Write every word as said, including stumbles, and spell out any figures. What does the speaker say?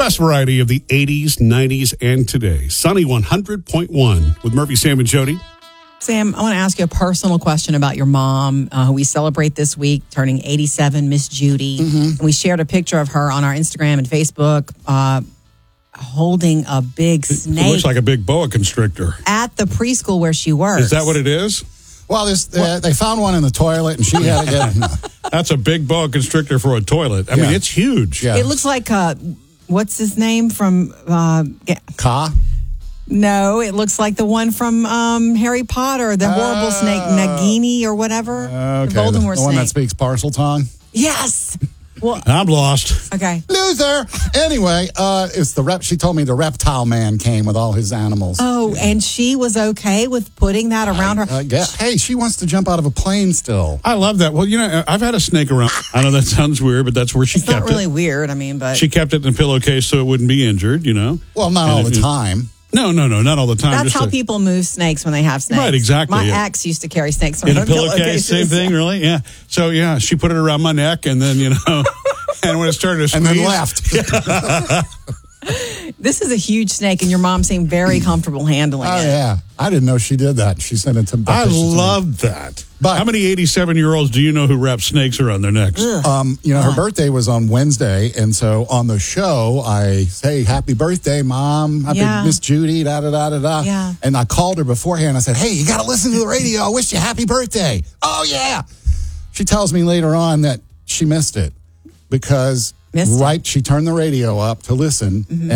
best variety of the eighties, nineties, and today. Sunny one hundred point one with Murphy, Sam, and Jody. Sam, I want to ask you a personal question about your mom, uh, who we celebrate this week, turning eighty-seven, Miss Judy. Mm-hmm. And we shared a picture of her on our Instagram and Facebook uh, holding a big snake. It looks like a big boa constrictor. At the preschool where she works. Is that what it is? Well, this, uh, they found one in the toilet, and she had to get... That's a big boa constrictor for a toilet. I yeah. mean, it's huge. Yeah. It looks like, uh, what's his name from... Uh, Ka? No, it looks like the one from um, Harry Potter, the horrible uh, snake, Nagini or whatever. Okay, the Voldemort the, the snake. one that speaks parcel tongue? Yes. Well, I'm lost. Okay. Loser. Anyway, uh, it's the rep. She told me the reptile man came with all his animals. Oh, and she was okay with putting that around her? Uh, yeah. Hey, she wants to jump out of a plane still. I love that. Well, you know, I've had a snake around. I know that sounds weird, but that's where she it's kept it. It's not really it. weird, I mean, but... She kept it in a pillowcase so it wouldn't be injured, you know? Well, not and all it, the time. No, no, no, not all the time. That's just how a, people move snakes when they have snakes. Right, exactly. My yeah. ex used to carry snakes around in a pillowcase. Same thing, yeah. really? Yeah. So, yeah, she put it around my neck, and then, you know, and when it started to squeeze. And then left. This is a huge snake, and your mom seemed very comfortable handling oh, it. Oh, yeah. I didn't know she did that. She sent it to I love that. But how many eighty-seven-year-olds do you know who wrap snakes around their necks? Um, you know, her birthday was on Wednesday, and so on the show, I say, happy birthday, Mom. Happy yeah. Miss Judy, da-da-da-da-da. Yeah. And I called her beforehand. I said, hey, you got to listen to the radio. I wish you happy birthday. Oh, yeah. She tells me later on that she missed it because, missed right, it. she turned the radio up to listen, mm-hmm.